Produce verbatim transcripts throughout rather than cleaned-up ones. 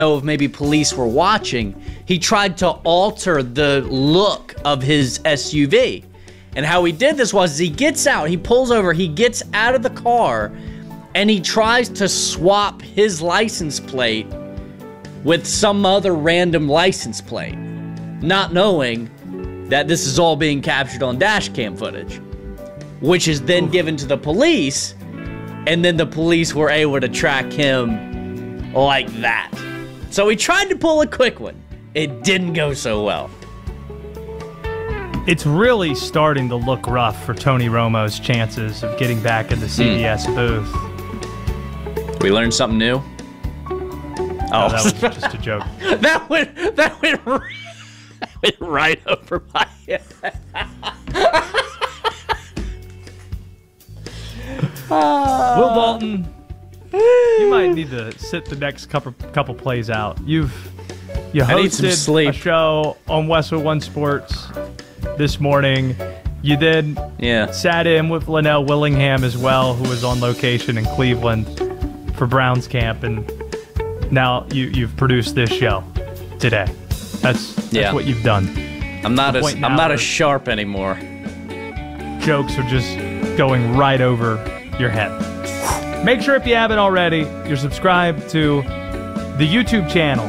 know if maybe police were watching, he tried to alter the look of his S U V. And how he did this was he gets out, he pulls over, he gets out of the car, and he tries to swap his license plate with some other random license plate, not knowing that this is all being captured on dash cam footage, which is then given to the police, and then the police were able to track him like that. So he tried to pull a quick one. It didn't go so well. It's really starting to look rough for Tony Romo's chances of getting back in the C B S mm. booth. We learned something new? Oh, no, that was just a joke. that went that went, that went right over my head. Will Walton, you might need to sit the next couple couple plays out. You've you hosted a show on Westwood One Sports this morning. You did yeah. sat in with Linnell Willingham as well, who was on location in Cleveland for Browns camp, and now you, you've produced this show today. That's, that's yeah. what you've done. I'm not as I'm not as sharp anymore. Jokes are just going right over your head. Make sure if you haven't already, you're subscribed to the YouTube channel.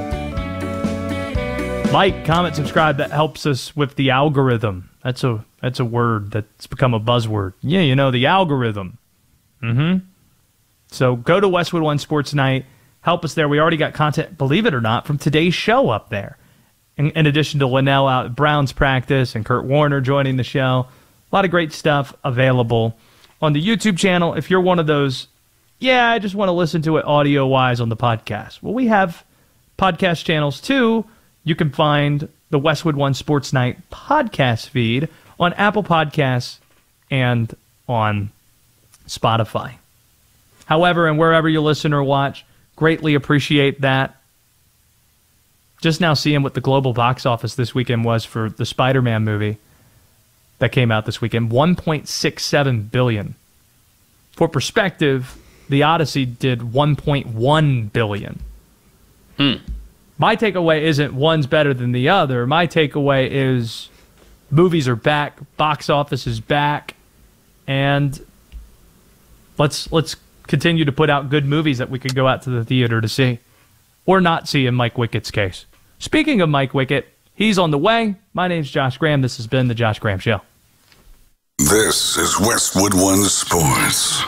Like, comment, subscribe. That helps us with the algorithm. That's a that's a word that's become a buzzword. Yeah, you know, the algorithm. Mm-hmm. So go to Westwood One Sports Night. Help us there. We already got content, believe it or not, from today's show up there. In, in addition to Linnell out at Browns practice and Kurt Warner joining the show. A lot of great stuff available on the YouTube channel. If you're one of those, yeah, I just want to listen to it audio-wise on the podcast. Well, we have podcast channels too. You can find the Westwood One Sports Night podcast feed on Apple Podcasts and on Spotify. However, and wherever you listen or watch, greatly appreciate that. Just now seeing what the global box office this weekend was for the Spider-Man movie that came out this weekend, one point six seven billion dollars. For perspective, The Odyssey did one point one billion dollars. Hmm. My takeaway isn't one's better than the other. My takeaway is movies are back, box office is back, and let's let's continue to put out good movies that we could go out to the theater to see, or not see in Mike Wickett's case. Speaking of Mike Wickett, he's on the way. My name's Josh Graham. This has been The Josh Graham Show. This is Westwood One Sports.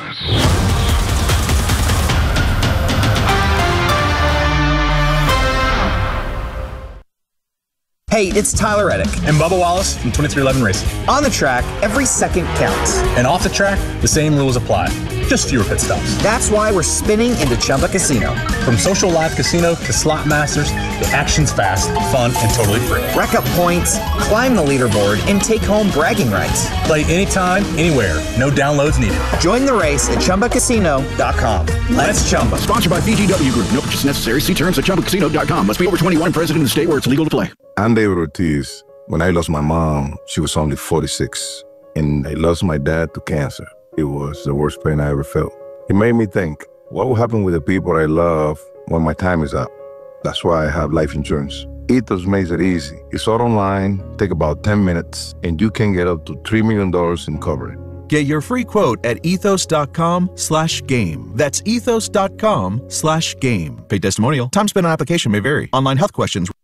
Hey, it's Tyler Reddick and Bubba Wallace from twenty-three eleven Racing. On the track, every second counts. And off the track, the same rules apply. Just fewer pit stops. That's why we're spinning into Chumba Casino. From social live casino to slot masters, the action's fast, fun, and totally free. Rack up points, climb the leaderboard, and take home bragging rights. Play anytime, anywhere. No downloads needed. Join the race at Chumba Casino dot com. Let's Chumba. Sponsored by B G W Group. No purchase necessary. See terms at Chumba Casino dot com. Must be over twenty-one and present in the state where it's legal to play. I'm David Ortiz. When I lost my mom, she was only forty-six. And I lost my dad to cancer. It was the worst pain I ever felt. It made me think, what will happen with the people I love when my time is up? That's why I have life insurance. Ethos makes it easy. It's all online, take about ten minutes, and you can get up to three million dollars in coverage. Get your free quote at ethos dot com slash game. That's ethos dot com slash game. Paid testimonial. Time spent on application may vary. Online health questions.